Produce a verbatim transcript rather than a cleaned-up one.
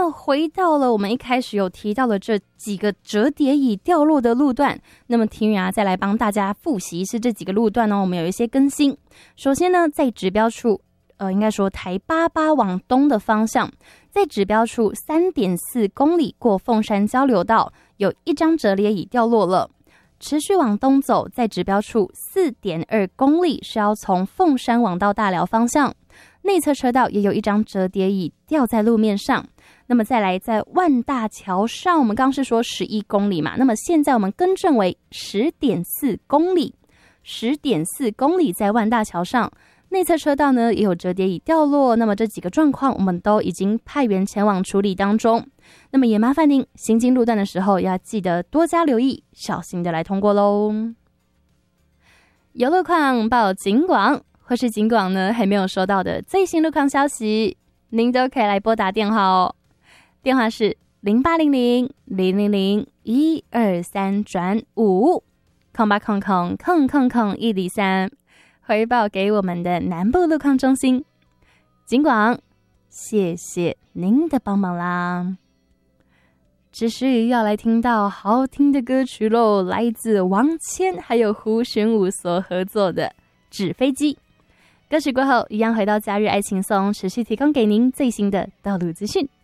又回到了我们一开始有提到的这几个折叠椅掉落的路段。那么庭云啊，再来帮大家复习一次这几个路段呢，我们有一些更新。首先呢，在指标处，呃，应该说台八八往东的方向，在指标处 三点四公里过凤山交流道，有一张折叠椅掉落了。持续往东走，在指标处 四点二公里是要从凤山往到大寮方向，内侧车道也有一张折叠椅掉在路面上。那么再来，在万大桥上，我们刚刚是说十一公里嘛，那么现在我们更正为 十点四公里， 十点四公里在万大桥上，内侧车道呢也有折叠椅掉落。那么这几个状况我们都已经派员前往处理当中。那么也麻烦您行经路段的时候要记得多加留意，小心的来通过咯。有路况报警广，或是警广呢还没有收到的最新路况消息，您都可以来拨打电话哦。电话是零八零零零零零一二三转五空八空空空空空一零三，回报给我们的南部路况中心。警广，谢谢您的帮忙啦。只是要来听到好听的歌曲咯，来自王谦还有胡玄武所合作的《纸飞机》。歌曲过后，一样回到假日爱情颂，持续提供给您最新的道路资讯。